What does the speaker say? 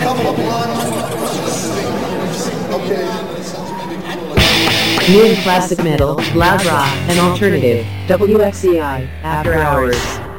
New classic metal, loud rock, and alternative. WXCI, After Hours.